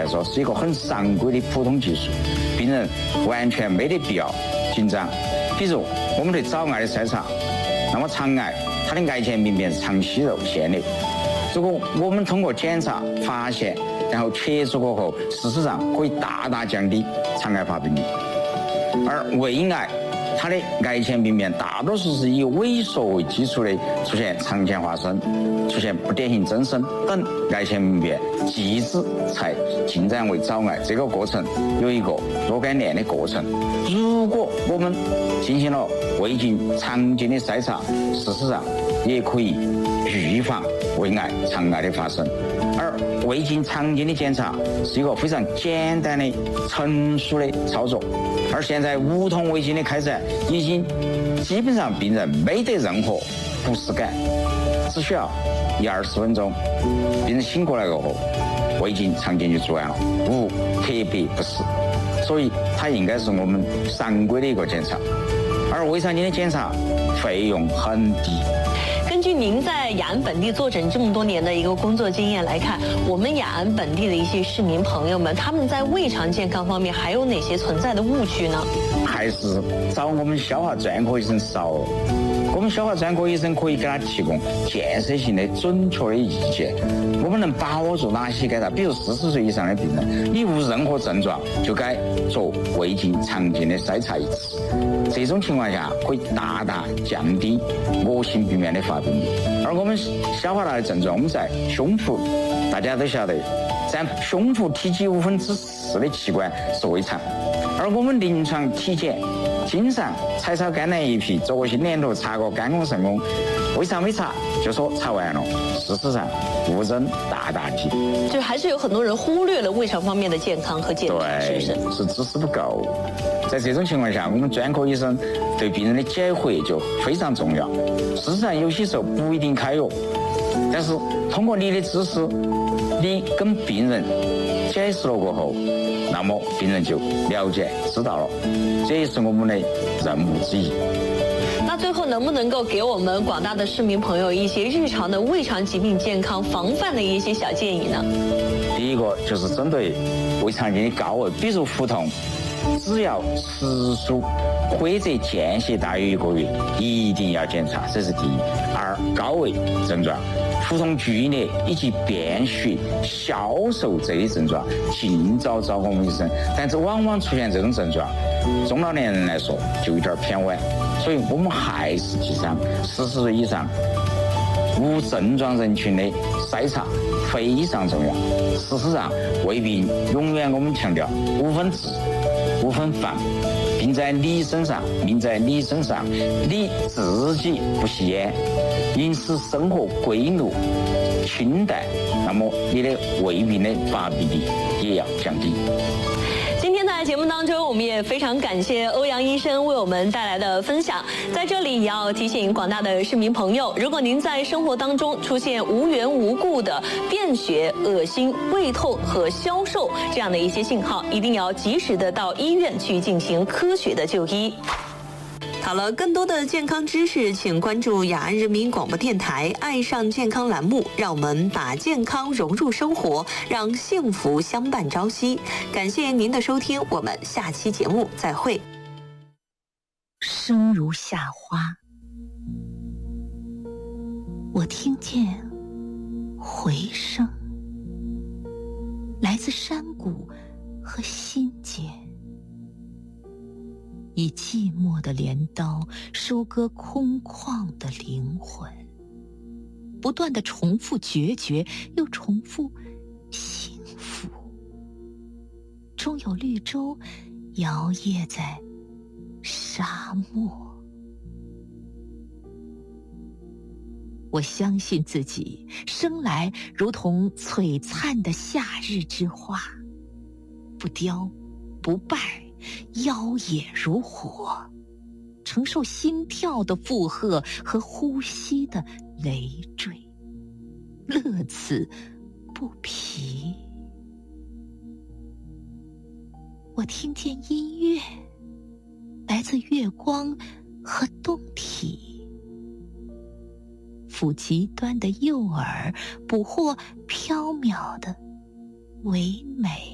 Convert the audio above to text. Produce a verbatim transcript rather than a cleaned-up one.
来说是一个很常规的普通技术，病人完全没得必要紧张。比如我们对早癌的筛查，那么肠癌它的癌前病变是肠息肉腺瘤，如果我们通过检查发现，然后切除过后，事实上可以大大降低肠癌发病率。而胃癌它的癌前病变大多数是以萎缩为基础的，出现肠前发生、出现不典型增生等癌前病变，继之才进展为早癌。这个过程有一个若干年的过程。如果我们进行了胃镜常见的筛查，事实上也可以预防胃癌、肠癌的发生。而胃镜常见的检查是一个非常简单的、成熟的操作。而现在无痛胃镜的开展，已经基本上病人没得任何不适感，只需要一二十分钟，病人醒过来过后，胃镜常见就做完了，无特别不适。所以它应该是我们常规的一个检查。而胃肠镜的检查费用很低。 根据您在雅安本地坐诊这么多年的一个工作经验来看，我们雅安本地的一些市民朋友们，他们在胃肠健康方面还有哪些存在的误区呢？ 还是找我们消化专科医生少了。我们消化专科医生可以给他提供建设性的、准确的意见。我们能把握住哪些该他，比如四十岁以上的病人，你无任何症状就该做胃镜常见的筛查一次。这种情况下可以大大降低恶性病变的发病率。而我们消化道的症状，我们在胸腹，大家都晓得，占胸腹体积五分之四的器官是胃肠。而我们临床体检经常彩超肝胆胰脾，做过心电图，查过肝功肾功，胃肠没查就说查完了，事实上误诊大大几， 就还是有很多人忽略了胃肠方面的健康和健康，是不是？ 是知识不够。在这种情况下，我们专科医生对病人的解惑就非常重要。事实上有些时候不一定开药，但是通过你的知识，你跟病人解释了过后，那么病人就了解知道了，这也是我们的任务之一。 那最后能不能够给我们广大的市民朋友一些日常的胃肠疾病健康防范的一些小建议呢？ 第一个就是针对胃肠镜的高危，比如腹痛，只要时数或者间歇大于一个月，一定要检查，这是第一。二，高危症状，腹痛剧烈以及便血、消瘦这类症状，尽早找我们医生。但是往往出现这种症状，中老年人来说就有点偏晚，所以我们还是提倡四十岁以上无症状人群的筛查非常重要。事实上，胃病永远我们强调无分治、无分防，病在你身上，命在你身上。你自己不吸烟，饮食生活规律清淡，那么你的胃病的发病率也要降低。 今天在节目当中，我们也非常感谢欧阳医生为我们带来的分享。在这里也要提醒广大的市民朋友，如果您在生活当中出现无缘无故的便血、恶心、胃痛和消瘦这样的一些信号，一定要及时的到医院去进行科学的就医。好了，更多的健康知识，请关注雅安人民广播电台“爱上健康”栏目，让我们把健康融入生活，让幸福相伴朝夕。感谢您的收听，我们下期节目再会。 声如夏花，我听见回声，来自山谷和心间。以寂寞的镰刀收割空旷的灵魂，不断地重复决绝，又重复幸福。终有绿洲摇曳在沙漠。我相信自己生来如同璀璨的夏日之花，不凋不败，妖冶如火，承受心跳的负荷和呼吸的累赘，乐此不疲。我听见音乐，来自月光和洞体，抚极端的诱饵，捕获缥缈的唯美。